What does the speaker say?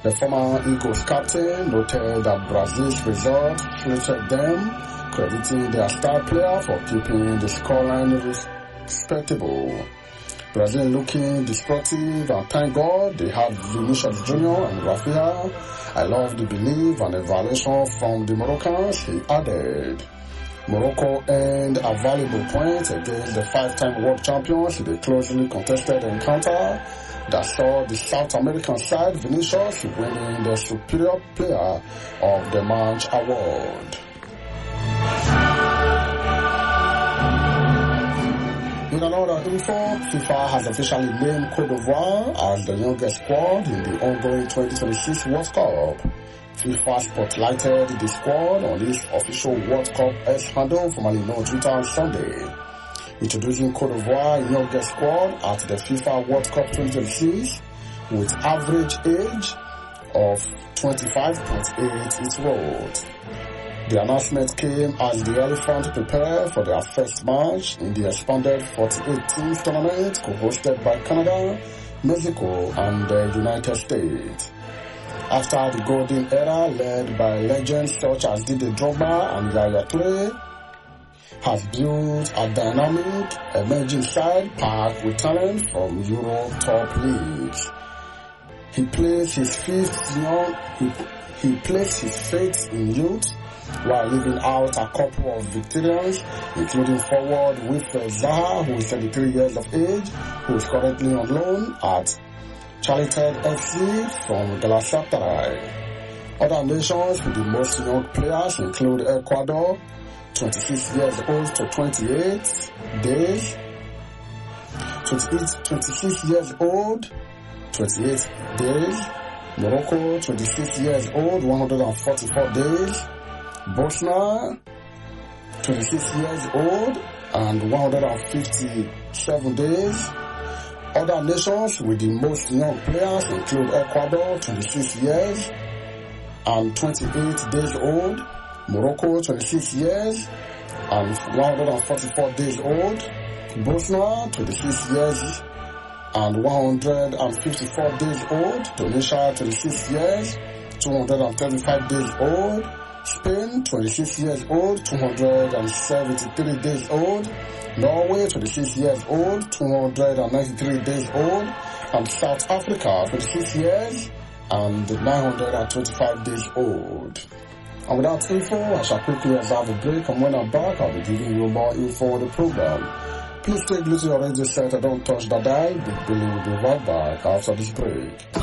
The former Eagles captain noted that Brazil's result flattered them, crediting their star player for keeping the scoreline respectable. Brazil looking destructive, and thank God they have Vinicius Jr. and Rafinha. I love the belief and evaluation from the Moroccans, he added. Morocco earned a valuable point against the 5-time world champions in a closely contested encounter that saw the South American side Vinicius winning the Superior Player of the Match award. In another info, FIFA has officially named Côte d'Ivoire as the youngest squad in the ongoing 2026 World Cup. FIFA spotlighted the squad on its official World Cup X handle, formerly known on Twitter, on Sunday, introducing Côte d'Ivoire youngest squad at the FIFA World Cup 2026 with average age of 25.8, it wrote. The announcement came as the Elephants prepare for their first match in the expanded 48-team tournament co-hosted by Canada, Mexico, and the United States. After the golden era led by legends such as Didier Drogba and Yaya Toure has built a dynamic, emerging side packed with talent from Europe top leagues. He placed his faith in youth while leaving out a couple of veterans, including forward Wilfred Zaha, who is 33 years of age, who is currently on loan at Charlton FC from Galatasaray. Other nations with the most young players include Ecuador, 26 years old to 28 days, 26 years old, 28 days, Morocco, 26 years old, 144 days, Bosnia, 26 years old and 157 days. Other nations with the most young players include Ecuador, 26 years and 28 days old, Morocco, 26 years and 144 days old, Bosnia, 26 years and 154 days old, Tunisia, 26 years, 235 days old, Spain, 26 years old, 273 days old, Norway, 26 years old, 293 days old, and South Africa, 26 years and 925 days old. And with that info, I shall quickly observe a break, and when I'm back, I'll be giving you more info on the program. Please take this to your radio set and don't touch the dial. Big Billy will be right back after this break.